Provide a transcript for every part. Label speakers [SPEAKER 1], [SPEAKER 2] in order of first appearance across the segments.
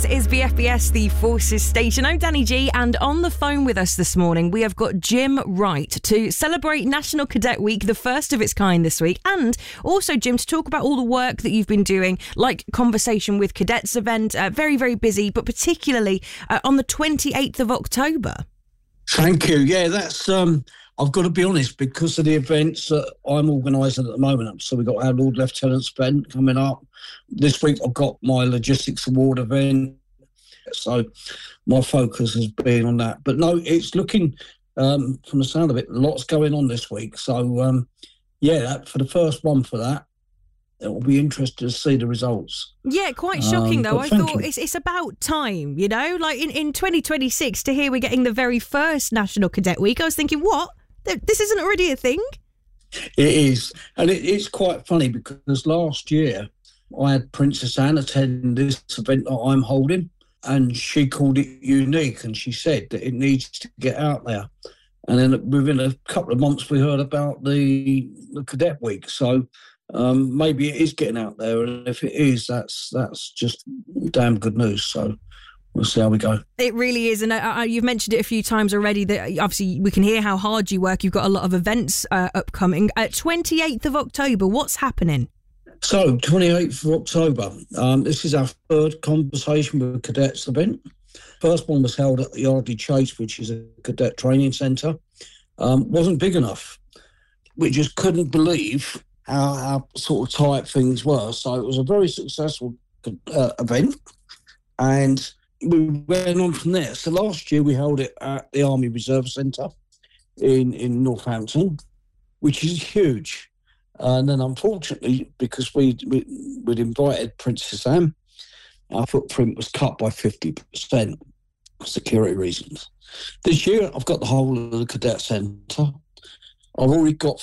[SPEAKER 1] Is BFBS the Forces station? I'm Danny G, and on the phone with us this morning we have got Jim Wright to celebrate National Cadet Week, the first of its kind this week, and also Jim to talk about all the work that you've been doing, like Conversation with Cadets event, very, very busy, but particularly on the 28th of October.
[SPEAKER 2] Thank you. Yeah, that's I've got to be honest, because of the events that I'm organising at the moment. So we've got our Lord Lieutenant's event coming up. This week I've got my Logistics Award event. So my focus has been on that. But no, it's looking, from the sound of it, lots going on this week. So, for the first one for that, it will be interesting to see the results.
[SPEAKER 1] Yeah, quite shocking though. I thought it's about time, you know, like in 2026 to hear we're getting the very first National Cadet Week. I was thinking, what? This isn't already a thing?
[SPEAKER 2] It is. And it's quite funny because last year I had Princess Anne attend this event that I'm holding, and she called it unique, and she said that it needs to get out there. And then within a couple of months we heard about the Cadet Week. So maybe it is getting out there, and if it is, that's just damn good news. So we'll see how we go.
[SPEAKER 1] It really is, and you've mentioned it a few times already that obviously we can hear how hard you work. You've got a lot of events upcoming. 28th of October, what's happening?
[SPEAKER 2] So, 28th of October, this is our third Conversation with Cadets event. First one was held at the Yardley Chase, which is a cadet training centre. Wasn't big enough. We just couldn't believe how sort of tight things were. So it was a very successful event, and we went on from there. So last year we held it at the Army Reserve Centre in Northampton, which is huge. And then, unfortunately, because we'd invited Princess Anne, our footprint was cut by 50% for security reasons. This year, I've got the whole of the Cadet Centre. I've already got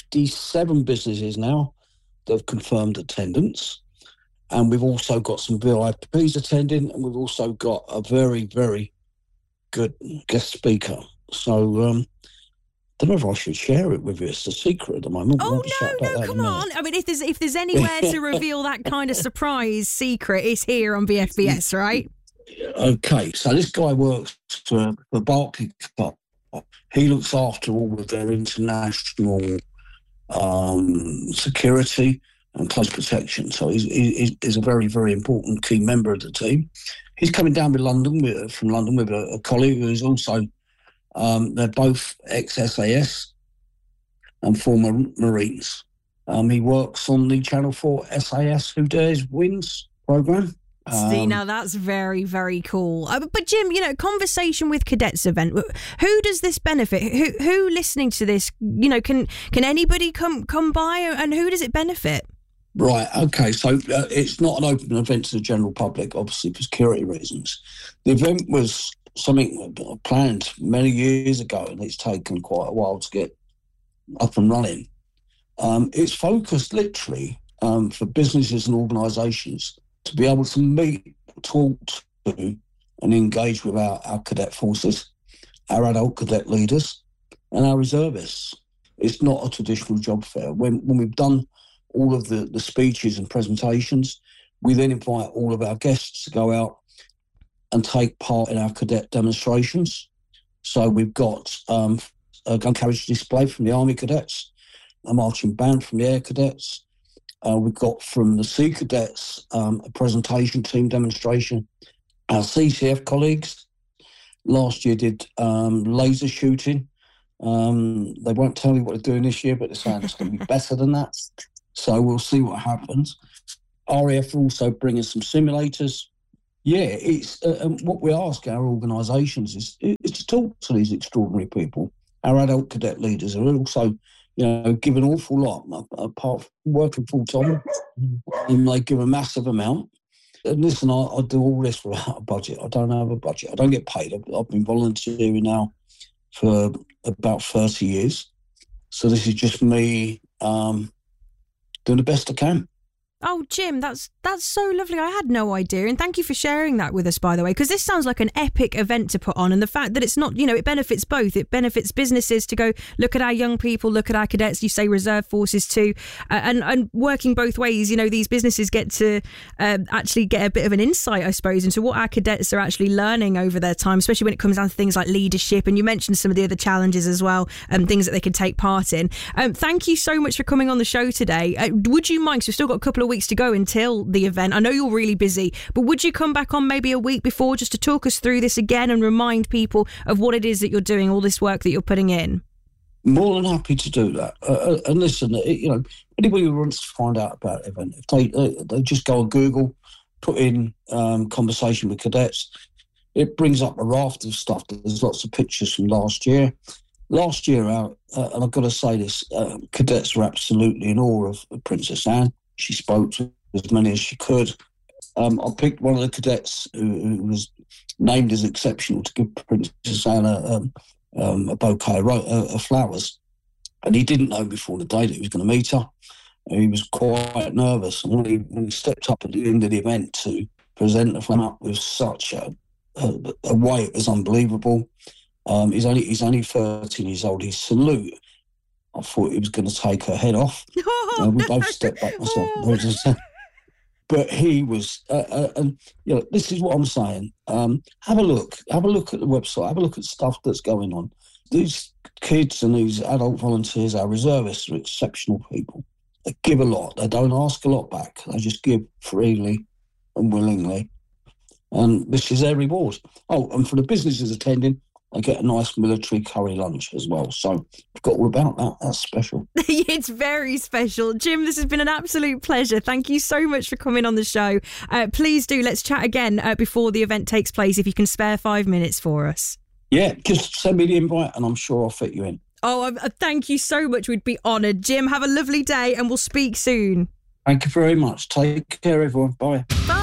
[SPEAKER 2] 57 businesses now that have confirmed attendance. And we've also got some VIPs attending, and we've also got a very, very good guest speaker. So, I don't know if I should share it with you. It's a secret at the moment.
[SPEAKER 1] Oh, no, come on. I mean, if there's anywhere to reveal that kind of surprise secret, it's here on BFBS, right?
[SPEAKER 2] Okay, so this guy works for the Barclays Club. He looks after all of their international security and close protection. So he's a very, very important key member of the team. He's coming down from London with a colleague who is also... they're both ex-SAS and former Marines. He works on the Channel 4 SAS Who Dares Wins programme.
[SPEAKER 1] See, now that's very, very cool. But Jim, you know, Conversation with Cadets event, who does this benefit? Who listening to this, you know, can anybody come by, and who does it benefit?
[SPEAKER 2] Right, okay, so it's not an open event to the general public, obviously, for security reasons. The event was something planned many years ago, and it's taken quite a while to get up and running. It's focused literally for businesses and organisations to be able to meet, talk to and engage with our cadet forces, our adult cadet leaders and our reservists. It's not a traditional job fair. When we've done all of the speeches and presentations, we then invite all of our guests to go out and take part in our cadet demonstrations. So we've got a gun carriage display from the Army Cadets, a marching band from the Air Cadets. We've got from the Sea Cadets a presentation team demonstration. Our CCF colleagues last year did laser shooting. They won't tell me what they're doing this year, but they're saying it's going to be better than that. So we'll see what happens. RAF are also bringing some simulators. Yeah, it's what we ask our organisations is to talk to these extraordinary people. Our adult cadet leaders are also, you know, give an awful lot, apart from working full-time, and they give a massive amount. And listen, I do all this without a budget. I don't have a budget. I don't get paid. I've been volunteering now for about 30 years. So this is just me doing the best I can.
[SPEAKER 1] Oh, Jim, that's so lovely. I had no idea. And thank you for sharing that with us, by the way, because this sounds like an epic event to put on. And the fact that it's not, it benefits both. It benefits businesses to go, look at our young people, look at our cadets, you say reserve forces too. And working both ways, these businesses get to actually get a bit of an insight, I suppose, into what our cadets are actually learning over their time, especially when it comes down to things like leadership. And you mentioned some of the other challenges as well, things that they can take part in. Thank you so much for coming on the show today. Would you mind, because we've still got a couple of weeks to go until the event. I know you're really busy, but would you come back on maybe a week before just to talk us through this again and remind people of what it is that you're doing, all this work that you're putting in?
[SPEAKER 2] More than happy to do that. And listen, anybody who wants to find out about the event, if they just go on Google, put in conversation with cadets, it brings up a raft of stuff. There's lots of pictures from last year. Last year, and I've got to say this, cadets were absolutely in awe of Princess Anne. She spoke to as many as she could. I picked one of the cadets who was named as exceptional to give Princess Anne a bouquet of flowers. And he didn't know before the day that he was going to meet her. He was quite nervous. And when he stepped up at the end of the event to present the flower with such a way, it was unbelievable. He's only 13 years old. His salute, I thought he was going to take her head off. We both stepped back myself. But he was, this is what I'm saying. Have a look at the website. Have a look at stuff that's going on. These kids and these adult volunteers, our reservists, are exceptional people. They give a lot. They don't ask a lot back. They just give freely and willingly. And this is their reward. Oh, and for the businesses attending, I get a nice military curry lunch as well. So I've got all about that. That's special.
[SPEAKER 1] It's very special. Jim, this has been an absolute pleasure. Thank you so much for coming on the show. Please do, let's chat again before the event takes place, if you can spare 5 minutes for us.
[SPEAKER 2] Yeah, just send me the invite and I'm sure I'll fit you in.
[SPEAKER 1] Oh, thank you so much. We'd be honoured. Jim, have a lovely day and we'll speak soon.
[SPEAKER 2] Thank you very much. Take care, everyone. Bye.
[SPEAKER 1] Bye.